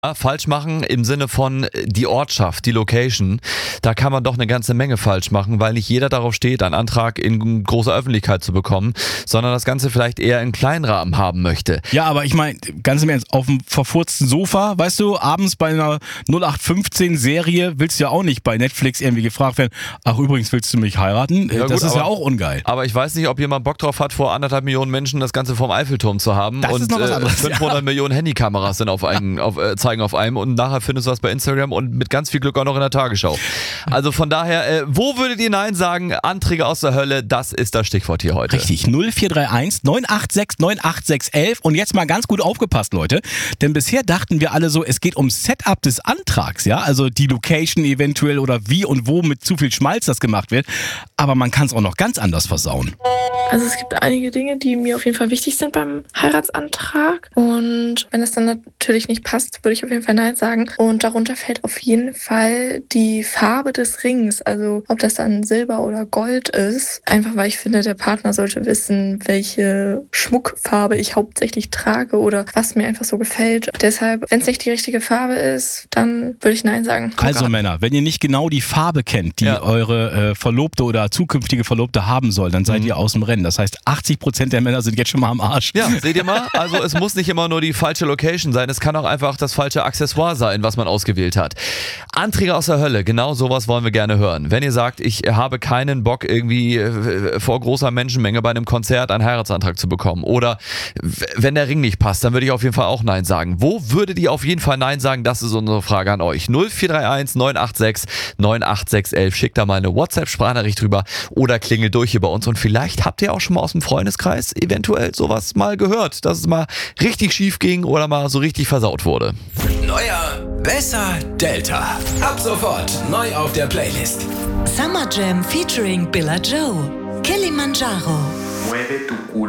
Falsch machen im Sinne von die Ortschaft, die Location. Da kann man doch eine ganze Menge falsch machen, weil nicht jeder darauf steht, einen Antrag in großer Öffentlichkeit zu bekommen, sondern das Ganze vielleicht eher im Kleinrahmen haben möchte. Ja, aber ich meine, ganz im Ernst, auf dem verfurzten Sofa, weißt du, abends bei einer 0815-Serie willst du ja auch nicht bei Netflix irgendwie gefragt werden, ach übrigens, willst du mich heiraten? Ja, das gut, ist ja auch ungeil. Aber ich weiß nicht, ob jemand Bock drauf hat, vor 1,5 Millionen Menschen das Ganze vom Eiffelturm zu haben Das und ist noch was anderes, 500 Millionen Handykameras sind zeigen auf einem und nachher findest du was bei Instagram und mit ganz viel Glück auch noch in der Tagesschau. Also von daher, wo würdet ihr Nein sagen? Anträge aus der Hölle, das ist das Stichwort hier heute. Richtig, 0431 986 98611 und jetzt mal ganz gut aufgepasst, Leute, denn bisher dachten wir alle so, es geht ums Setup des Antrags, ja, also die Location eventuell oder wie und wo mit zu viel Schmalz das gemacht wird, aber man kann es auch noch ganz anders versauen. Also es gibt einige Dinge, die mir auf jeden Fall wichtig sind beim Heiratsantrag und wenn es dann natürlich nicht passt, würde ich auf jeden Fall Nein sagen und darunter fällt auf jeden Fall die Farbe des Rings, also ob das dann Silber oder Gold ist, einfach weil ich finde, der Partner sollte wissen, welche Schmuckfarbe ich hauptsächlich trage oder was mir einfach so gefällt. Deshalb, wenn es nicht die richtige Farbe ist, dann würde ich Nein sagen. Also Männer, wenn ihr nicht genau die Farbe kennt, die eure Verlobte oder zukünftige Verlobte haben soll, dann seid ihr aus dem Rennen. Das heißt, 80% der Männer sind jetzt schon mal am Arsch. Ja, seht ihr mal? Also es muss nicht immer nur die falsche Location sein, es kann auch einfach das falsche Accessoire sein, was man ausgewählt hat. Anträge aus der Hölle, genau sowas wollen wir gerne hören. Wenn ihr sagt, ich habe keinen Bock irgendwie vor großer Menschenmenge bei einem Konzert einen Heiratsantrag zu bekommen oder wenn der Ring nicht passt, dann würde ich auf jeden Fall auch Nein sagen. Wo würdet ihr auf jeden Fall Nein sagen? Das ist unsere Frage an euch. 0431 986 98611. Schickt da mal eine WhatsApp-Sprachnachricht rüber oder klingelt durch hier bei uns und vielleicht habt ihr auch schon mal aus dem Freundeskreis eventuell sowas mal gehört, dass es mal richtig schief ging oder mal so richtig versaut wurde. Neuer, besser, Delta. Ab sofort neu auf der Playlist. Summer Jam featuring Billa Joe. Kilimanjaro. Mueve tu culo.